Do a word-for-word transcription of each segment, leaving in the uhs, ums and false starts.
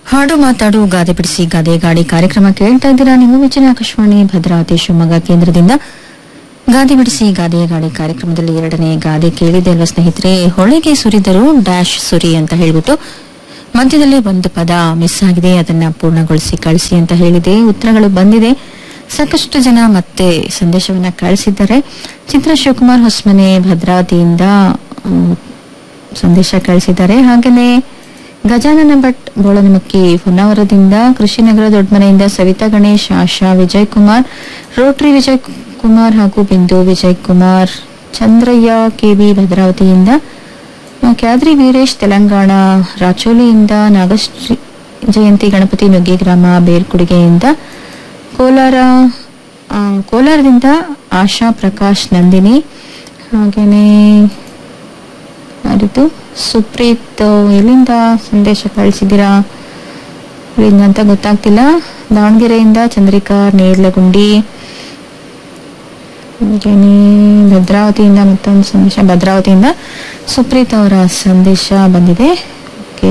ಹಾಡು ಮಾತಾಡು ಗಾದೆ ಬಿಡಿಸಿ ಗಾದೆ ಗಾಡಿ ಕಾರ್ಯಕ್ರಮ ಕೇಳ್ತಾ ಇದ್ದೀರಾ ನೀವು ವಿಜಯ ಆಕಾಶವಾಣಿ ಭದ್ರಾವತಿ ಶಿವಮೊಗ್ಗ ಕೇಂದ್ರದಿಂದ. ಗಾದೆ ಬಿಡಿಸಿ ಗಾದೆ ಗಾಡಿ ಕಾರ್ಯಕ್ರಮದಲ್ಲಿ ಎರಡನೇ ಗಾದೆ ಕೇಳಿದೆ ಅಲ್ವಾ ಸ್ನೇಹಿತರೆ. ಹೊಳೆಗೆ ಸುರಿದರು ಡ್ಯಾಶ್ ಸುರಿ ಅಂತ ಹೇಳ್ಬಿಟ್ಟು ಮಧ್ಯದಲ್ಲಿ ಒಂದು ಪದ ಮಿಸ್ ಆಗಿದೆ, ಅದನ್ನ ಪೂರ್ಣಗೊಳಿಸಿ ಕಳಿಸಿ ಅಂತ ಹೇಳಿದೆ. ಉತ್ತರಗಳು ಬಂದಿದೆ. ಸಾಕಷ್ಟು ಜನ ಮತ್ತೆ ಸಂದೇಶವನ್ನ ಕಳಿಸಿದ್ದಾರೆ. ಚಿತ್ರ ಶಿವಕುಮಾರ್ ಹೊಸಮನೆ ಭದ್ರಾವತಿಯಿಂದ ಸಂದೇಶ ಕಳಿಸಿದ್ದಾರೆ. ಹಾಗೆಯೇ ಗಜಾನನ ಭಟ್ ಬೋಳನಮಕ್ಕಿ ಹೊನ್ನಾವರದಿಂದ, ಕೃಷಿನಗರ ದೊಡ್ಡಮನೆಯಿಂದ ಸವಿತಾ ಗಣೇಶ್, ಆಶಾ ವಿಜಯ್ ಕುಮಾರ್, ರೋಟರಿ ವಿಜಯ್ ಕುಮಾರ್ ಹಾಗೂ ಬಿಂದು ವಿಜಯ್ ಕುಮಾರ್, ಚಂದ್ರಯ್ಯ ಕೆಬಿ ಭದ್ರಾವತಿಯಿಂದ, ಕ್ಯಾದ್ರಿ ವೀರೇಶ್ ತೆಲಂಗಾಣ ರಾಚೋಲಿಯಿಂದ, ನಾಗಶ್ರೀ ಜಯಂತಿ ಗಣಪತಿ ನುಗ್ಗಿ ಗ್ರಾಮ ಬೇರ್ಕುಡಿಗೆಯಿಂದ, ಕೋಲಾರ ಕೋಲಾರದಿಂದ ಆಶಾ ಪ್ರಕಾಶ್ ನಂದಿನಿ, ಹಾಗೇನೆ ಯಾರಿದು ಸುಪ್ರೀತ್ ಎಲ್ಲಿಂದ ಸಂದೇಶ ಕಳಿಸಿದ್ದೀರಾ ಅಂತ ಗೊತ್ತಾಗ್ತಿಲ್ಲ. ದಾವಣಗೆರೆಯಿಂದ ಚಂದ್ರಿಕಾ ನೇರ್ಲಗುಂಡಿ, ಭದ್ರಾವತಿಯಿಂದ ಮತ್ತೊಂದು ಸಂದೇಶ, ಭದ್ರಾವತಿಯಿಂದ ಸುಪ್ರೀತ್ ಅವರ ಸಂದೇಶ ಬಂದಿದೆ. ಓಕೆ,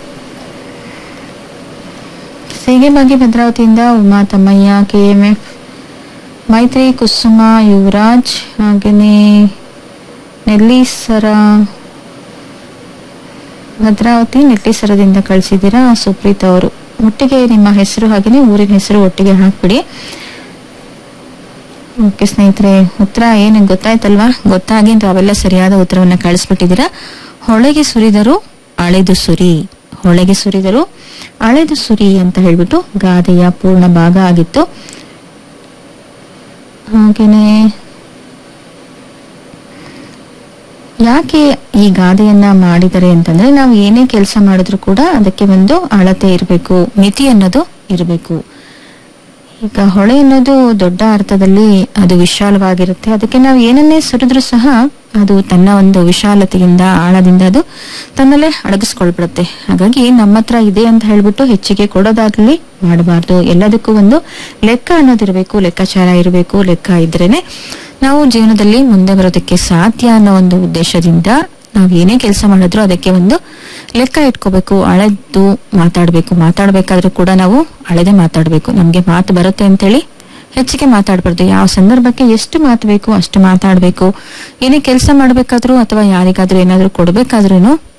ಸೇಗೆಬಾಗಿ ಭದ್ರಾವತಿಯಿಂದ ಉಮಾ ತಮ್ಮಯ್ಯ, ಕೆಎಂಎಫ್ ಮೈತ್ರಿ ಕುಸುಮ ಯುವರಾಜ್, ಹಾಗೇನೆ ನೆಲ್ಲಿಸರ ಭದ್ರಾವತಿ ನೆಲ್ಲಿಸರದಿಂದ ಕಳಿಸಿದ್ದೀರಾ ಸುಪ್ರೀತ್ ಅವರು. ಒಟ್ಟಿಗೆ ನಿಮ್ಮ ಹೆಸರು ಹಾಗೇನೆ ಊರಿನ ಹೆಸರು ಒಟ್ಟಿಗೆ ಹಾಕ್ಬಿಡಿ. ಓಕೆ ಸ್ನೇಹಿತರೆ, ಉತ್ತರ ಏನು ಗೊತ್ತಾಯ್ತಲ್ವಾ? ಗೊತ್ತಾಗಿ ತಾವೆಲ್ಲ ಸರಿಯಾದ ಉತ್ತರವನ್ನ ಕಳಿಸ್ಬಿಟ್ಟಿದ್ದೀರಾ. ಹೊಳೆಗೆ ಸುರಿದರು ಅಳೆದು ಸುರಿ, ಹೊಳೆಗೆ ಸುರಿದರು ಅಳೆದು ಸುರಿ ಅಂತ ಹೇಳ್ಬಿಟ್ಟು ಗಾದೆಯ ಪೂರ್ಣ ಭಾಗ ಆಗಿತ್ತು. ಹಾಗೇನೆ ಯಾಕೆ ಈ ಗಾದೆಯನ್ನ ಮಾಡಿದರೆ ಅಂತಂದ್ರೆ, ನಾವು ಏನೇ ಕೆಲಸ ಮಾಡಿದ್ರು ಕೂಡ ಅದಕ್ಕೆ ಒಂದು ಅಳತೆ ಇರಬೇಕು, ಮಿತಿ ಅನ್ನೋದು ಇರಬೇಕು. ಈಗ ಹೊಳೆ ಅನ್ನೋದು ದೊಡ್ಡ ಅರ್ಥದಲ್ಲಿ ಅದು ವಿಶಾಲವಾಗಿರುತ್ತೆ. ಅದಕ್ಕೆ ನಾವು ಏನನ್ನೇ ಸುರಿದ್ರು ಸಹ ಅದು ತನ್ನ ಒಂದು ವಿಶಾಲತೆಯಿಂದ ಆಳದಿಂದ ಅದು ತನ್ನಲ್ಲೇ ಅಡಗಿಸ್ಕೊಳ್ಬಿಡುತ್ತೆ. ಹಾಗಾಗಿ ನಮ್ಮ ಹತ್ರ ಇದೆ ಅಂತ ಹೇಳ್ಬಿಟ್ಟು ಹೆಚ್ಚಿಗೆ ಕೊಡೋದಾಗ್ಲಿ ಮಾಡಬಾರ್ದು. ಎಲ್ಲದಕ್ಕೂ ಒಂದು ಲೆಕ್ಕ ಅನ್ನೋದಿರಬೇಕು, ಲೆಕ್ಕಾಚಾರ ಇರಬೇಕು. ಲೆಕ್ಕ ಇದ್ರೇನೆ ನಾವು ಜೀವನದಲ್ಲಿ ಮುಂದೆ ಬರೋದಕ್ಕೆ ಸಾಧ್ಯ ಅನ್ನೋ ಒಂದು ಉದ್ದೇಶದಿಂದ ನಾವ್ ಏನೇ ಕೆಲಸ ಮಾಡಿದ್ರು ಅದಕ್ಕೆ ಒಂದು ಲೆಕ್ಕ ಇಟ್ಕೋಬೇಕು. ಅಳೆದು ಮಾತಾಡ್ಬೇಕು. ಮಾತಾಡ್ಬೇಕಾದ್ರೂ ಕೂಡ ನಾವು ಅಳೆದೇ ಮಾತಾಡ್ಬೇಕು. ನಮ್ಗೆ ಮಾತು ಬರುತ್ತೆ ಅಂತೇಳಿ ಹೆಚ್ಚಿಗೆ ಮಾತಾಡ್ಬಾರ್ದು. ಯಾವ ಸಂದರ್ಭಕ್ಕೆ ಎಷ್ಟು ಮಾತು ಬೇಕು ಅಷ್ಟು ಮಾತಾಡ್ಬೇಕು. ಏನೇ ಕೆಲಸ ಮಾಡ್ಬೇಕಾದ್ರೂ ಅಥವಾ ಯಾರಿಗಾದ್ರೂ ಏನಾದ್ರೂ ಕೊಡ್ಬೇಕಾದ್ರೂ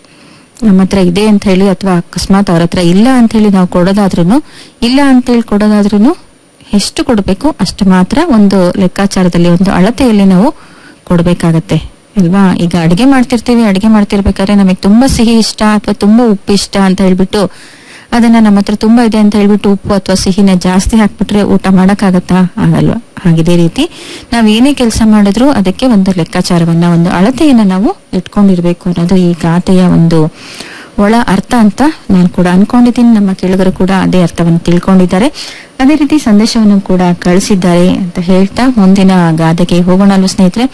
ನಮ್ಮ ಹತ್ರ ಇದೆ ಅಂತ ಹೇಳಿ ಅಥವಾ ಅಕಸ್ಮಾತ್ ಅವ್ರ ಹತ್ರ ಇಲ್ಲ ಅಂತ ಹೇಳಿ ನಾವು ಕೊಡೋದಾದ್ರೂ ಇಲ್ಲ ಅಂತ ಹೇಳಿ ಕೊಡೋದಾದ್ರೂ ಎಷ್ಟು ಕೊಡ್ಬೇಕು ಅಷ್ಟು ಮಾತ್ರ ಒಂದು ಲೆಕ್ಕಾಚಾರದಲ್ಲಿ ಒಂದು ಅಳತೆಯಲ್ಲಿ ನಾವು ಕೊಡ್ಬೇಕಾಗತ್ತೆ ಅಲ್ವಾ. ಈಗ ಅಡಿಗೆ ಮಾಡ್ತಿರ್ತೀವಿ, ಅಡಿಗೆ ಮಾಡ್ತಿರ್ಬೇಕಾದ್ರೆ ನಮಗೆ ತುಂಬಾ ಸಿಹಿ ಇಷ್ಟ ಅಥವಾ ತುಂಬಾ ಉಪ್ಪು ಇಷ್ಟ ಅಂತ ಹೇಳ್ಬಿಟ್ಟು ಅದನ್ನ ನಮ್ಮ ಹತ್ರ ತುಂಬಾ ಇದೆ ಅಂತ ಹೇಳ್ಬಿಟ್ಟು ಉಪ್ಪು ಅಥವಾ ಸಿಹಿನ ಜಾಸ್ತಿ ಹಾಕ್ಬಿಟ್ರೆ ಊಟ ಮಾಡಕ್ಕಾಗತ್ತಾ? ಆಗಲ್ವಾ. ಹಾಗಿದೇ ರೀತಿ ನಾವ್ ಏನೇ ಕೆಲಸ ಮಾಡಿದ್ರು ಅದಕ್ಕೆ ಒಂದು ಲೆಕ್ಕಾಚಾರವನ್ನ ಒಂದು ಅಳತೆಯನ್ನ ನಾವು ಇಟ್ಕೊಂಡಿರ್ಬೇಕು ಅನ್ನೋದು ಈ ಗಾದೆಯ ಒಂದು ಒಳ ಅರ್ಥ ಅಂತ ನಾನು ಕೂಡ ಅನ್ಕೊಂಡಿದ್ದೀನಿ. ನಮ್ಮ ಕೇಳುಗರು ಕೂಡ ಅದೇ ಅರ್ಥವನ್ನು ತಿಳ್ಕೊಂಡಿದ್ದಾರೆ. ಅದೇ ರೀತಿ ಸಂದೇಶವನ್ನು ಕೂಡ ಕಳಿಸಿದ್ದಾರೆ ಅಂತ ಹೇಳ್ತಾ ಮುಂದಿನ ಗಾದೆಗೆ ಹೋಗೋಣ ಅಲ್ವ ಸ್ನೇಹಿತರೆ.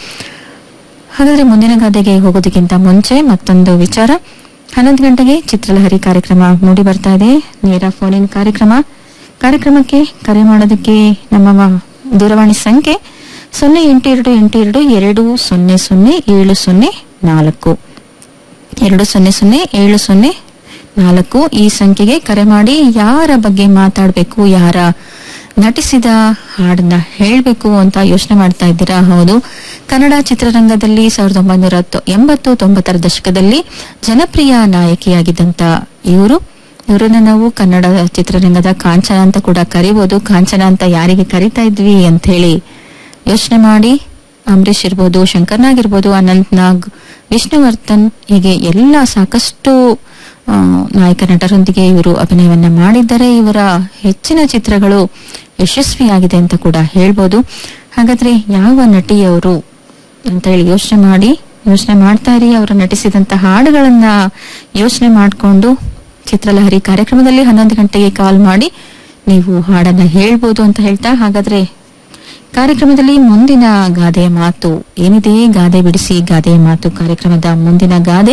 ಹಾಗಾದ್ರೆ ಮುಂದಿನ ಗಾದೆಗೆ ಹೋಗೋದಕ್ಕಿಂತ ಮುಂಚೆ ಮತ್ತೊಂದು ವಿಚಾರ. ಹನ್ನೊಂದು ಗಂಟೆಗೆ ಚಿತ್ರಲಹರಿ ಕಾರ್ಯಕ್ರಮ ಮೂಡಿ ಬರ್ತಾ ಇದೆ. ನೇರ ಫೋನ್ ಇನ್ ಕಾರ್ಯಕ್ರಮ. ಕಾರ್ಯಕ್ರಮಕ್ಕೆ ಕರೆ ಮಾಡೋದಕ್ಕೆ ನಮ್ಮ ದೂರವಾಣಿ ಸಂಖ್ಯೆ ಸೊನ್ನೆ ಎಂಟು ಎರಡು ಎಂಟು ಎರಡು ಎರಡು ಸೊನ್ನೆ ಸೊನ್ನೆ ಏಳು ಸೊನ್ನೆ ನಾಲ್ಕು ಎರಡು ಸೊನ್ನೆ ಸೊನ್ನೆ ಏಳು ಸೊನ್ನೆ ನಾಲ್ಕು. ಈ ಸಂಖ್ಯೆಗೆ ಕರೆ ಮಾಡಿ ಯಾರ ಬಗ್ಗೆ ಮಾತಾಡ್ಬೇಕು, ಯಾರ ನಟಿಸಿದ ಹಾಡನ್ನ ಹೇಳ್ಬೇಕು ಅಂತ ಯೋಚನೆ ಮಾಡ್ತಾ ಇದ್ದೀರಾ? ಹೌದು, ಕನ್ನಡ ಚಿತ್ರರಂಗದಲ್ಲಿ ಸಾವಿರದ ಒಂಬೈನೂರ ಎಂಬತ್ತು ತೊಂಬತ್ತರ ದಶಕದಲ್ಲಿ ಜನಪ್ರಿಯ ನಾಯಕಿಯಾಗಿದ್ದಂತ ಇವರು ಇವರನ್ನ ನಾವು ಕನ್ನಡ ಚಿತ್ರರಂಗದ ಕಾಂಚನ ಅಂತ ಕೂಡ ಕರಿಬಹುದು. ಕಾಂಚನ ಅಂತ ಯಾರಿಗೆ ಕರಿತಾ ಇದ್ವಿ ಅಂತ ಹೇಳಿ ಯೋಚನೆ ಮಾಡಿ. ಅಂಬರೀಶ್ ಇರ್ಬೋದು, ಶಂಕರ್ ನಾಗ್ ಇರ್ಬೋದು, ಅನಂತ್ ನಾಗ್, ವಿಷ್ಣುವರ್ಧನ್, ಹೀಗೆ ಎಲ್ಲ ಸಾಕಷ್ಟು ನಾಯಕ ನಟರೊಂದಿಗೆ ಇವರು ಅಭಿನಯವನ್ನ ಮಾಡಿದ್ದಾರೆ. ಇವರ ಹೆಚ್ಚಿನ ಚಿತ್ರಗಳು ಯಶಸ್ವಿಯಾಗಿದೆ ಅಂತ ಕೂಡ ಹೇಳ್ಬೋದು. ಹಾಗಾದ್ರೆ ಯಾವ ನಟಿಯವರು ಅಂತ ಹೇಳಿ ಯೋಚನೆ ಮಾಡಿ ಯೋಚನೆ ಮಾಡ್ತಾ ಇರಿ. ಅವರು ನಟಿಸಿದಂತ ಹಾಡುಗಳನ್ನ ಯೋಚನೆ ಮಾಡಿಕೊಂಡು ಚಿತ್ರಲಹರಿ ಕಾರ್ಯಕ್ರಮದಲ್ಲಿ ಹನ್ನೊಂದು ಗಂಟೆಗೆ ಕಾಲ್ ಮಾಡಿ ನೀವು ಹಾಡನ್ನ ಹೇಳ್ಬೋದು ಅಂತ ಹೇಳ್ತಾ, ಹಾಗಾದ್ರೆ ಕಾರ್ಯಕ್ರಮದಲ್ಲಿ ಮುಂದಿನ ಗಾದೆಯ ಮಾತು ಏನಿದೆ? ಗಾದೆ ಬಿಡಿಸಿ ಗಾದೆಯ ಮಾತು ಕಾರ್ಯಕ್ರಮದ ಮುಂದಿನ ಗಾದೆ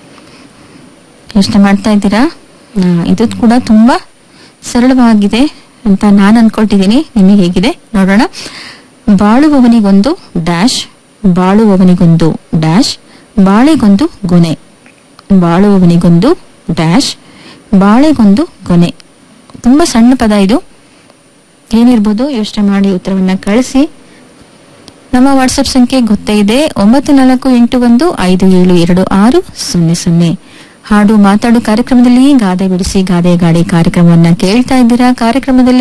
ಯೋಚನೆ ಮಾಡ್ತಾ ಇದ್ದೀರಾ? ಇದು ಕೂಡ ತುಂಬಾ ಸರಳವಾಗಿದೆ ಅಂತ ನಾನು ಅನ್ಕೊಳ್ತಿದ್ದೀನಿ. ನಿಮಗೆ ಹೇಗಿದೆ ನೋಡೋಣ. ಬಾಳುವವನಿಗೊಂದು ಡ್ಯಾಶ್, ಬಾಳುವವನಿಗೊಂದು ಡ್ಯಾಶ್, ಬಾಳೆಗೊಂದು ಗೊನೆ. ಬಾಳುವವನಿಗೊಂದು ಡ್ಯಾಶ್, ಬಾಳೆಗೊಂದು ಕೊನೆ. ತುಂಬಾ ಸಣ್ಣ ಪದ ಇದು. ಏನಿರ್ಬೋದು ಯೋಚನೆ ಮಾಡಿ ಉತ್ತರವನ್ನ ಕಳಿಸಿ. ನಮ್ಮ ವಾಟ್ಸ್ಆಪ್ ಸಂಖ್ಯೆ ಗೊತ್ತೇ ಇದೆ, ಒಂಬತ್ತು ನಾಲ್ಕು ಎಂಟು ಒಂದು ಐದು ಏಳು ಎರಡು ಆರು ಸೊನ್ನೆ ಸೊನ್ನೆ. ಹಾಡು ಮಾತಾಡು ಕಾರ್ಯಕ್ರಮದಲ್ಲಿ ಗಾದೆ ಬಿಡಿಸಿ ಗಾದೆ ಗಾಡಿ ಕಾರ್ಯಕ್ರಮವನ್ನ ಕೇಳ್ತಾ ಇದ್ದೀರಾ. ಕಾರ್ಯಕ್ರಮದಲ್ಲಿ